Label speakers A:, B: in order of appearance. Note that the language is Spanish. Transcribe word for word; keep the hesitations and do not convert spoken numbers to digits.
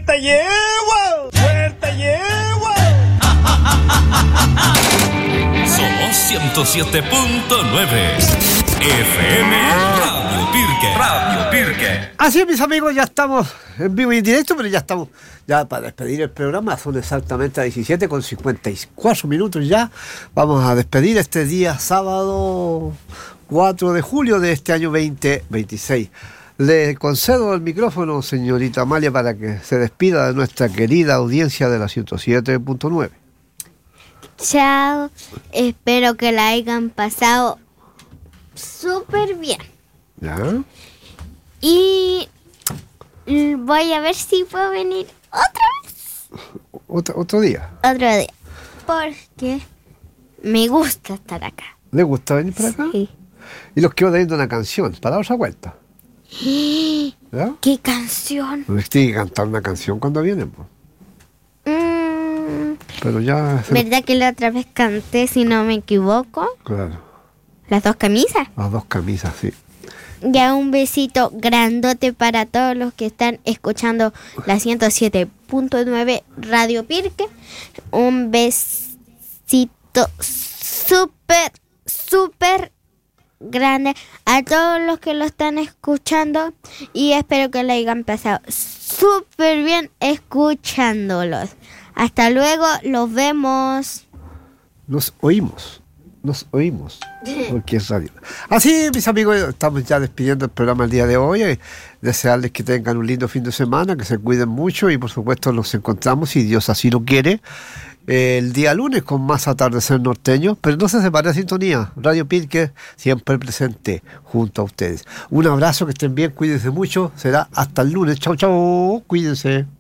A: ¡Suelta yegua! ¡Suelta yegua!
B: Somos ciento siete punto nueve F M Radio Pirque. Radio Pirque.
C: Así es, mis amigos, ya estamos en vivo y en directo, pero ya estamos ya para despedir el programa. Son exactamente diecisiete con cincuenta y cuatro minutos ya. Vamos a despedir este día sábado cuatro de julio de este año veinte veintiséis. Le concedo el micrófono, señorita Amalia, para que se despida de nuestra querida audiencia de la ciento siete punto nueve.
D: Chao, espero que la hayan pasado súper bien.
C: ¿Ya?
D: Y voy a ver si puedo venir otra vez.
C: Otro, otro día.
D: Otro día. Porque me gusta estar acá.
C: ¿Le gusta venir para acá?
D: Sí.
C: Y los quiero teniendo una canción para darse vuelta. ¿Ya?
D: ¿Qué canción?
C: Pues tiene que cantar una canción cuando vienen, pues.
D: Mm,
C: Pero ya... se-
D: ¿Verdad que la otra vez canté, si no me equivoco?
C: Claro,
D: Las dos camisas.
C: las dos camisas, sí.
D: Ya un besito grandote para todos los que están escuchando la ciento siete punto nueve Radio Pirque. Un besito súper, súper grande a todos los que lo están escuchando. Y espero que lo hayan pasado súper bien escuchándolos. Hasta luego, los vemos.
C: Nos oímos, nos oímos, porque es radio. Así, mis amigos, estamos ya despidiendo el programa el día de hoy. Eh, desearles que tengan un lindo fin de semana, que se cuiden mucho y por supuesto nos encontramos, si Dios así lo quiere, eh, el día lunes con más Atardecer Norteño. Pero no se separe de sintonía. Radio Pirque siempre presente junto a ustedes. Un abrazo, que estén bien, cuídense mucho. Será hasta el lunes. Chau, chau, cuídense.